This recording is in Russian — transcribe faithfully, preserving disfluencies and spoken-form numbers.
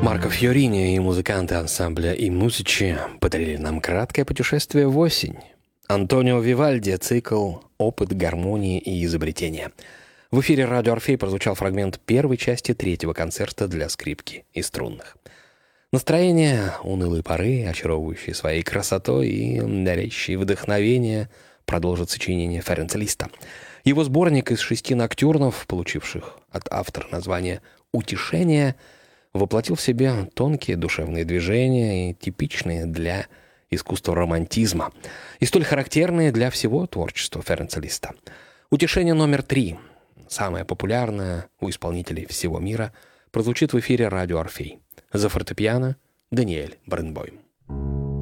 Марко Фьорини и музыканты ансамбля «И музычи» подарили нам краткое путешествие в осень. Антонио Вивальди, цикл «Опыт, гармонии и изобретения». В эфире радио «Орфей» прозвучал фрагмент первой части третьего концерта для скрипки и струнных. Настроение унылой поры, очаровывающее своей красотой и дарящее вдохновение, продолжит сочинение Ференца Листа. Его сборник из шести ноктюрнов, получивших от автора название «Утешение», воплотил в себе тонкие душевные движения и типичные для искусства романтизма, и столь характерные для всего творчества Ференца Листа. «Утешение номер три», самое популярное у исполнителей всего мира, прозвучит в эфире радио «Орфей». За фортепиано Даниэль Баренбойм.